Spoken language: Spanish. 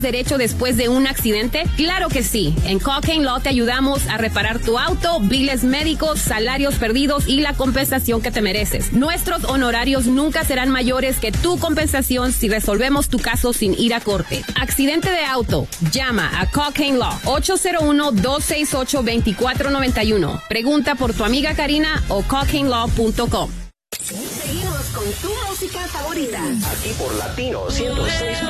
derecho después de un accidente? Claro que sí. En Cochrane Law te ayudamos a reparar tu auto, biles médicos, salarios perdidos y la compensación que te mereces. Nuestros honorarios nunca serán mayores que tu compensación si resolvemos tu caso sin ir a corte. Accidente de auto. Llama a Cochrane Law 801-268-2491. Pregunta por tu amiga Karina o cochranelaw.com. Seguimos con tu música favorita. Aquí por Latino 106.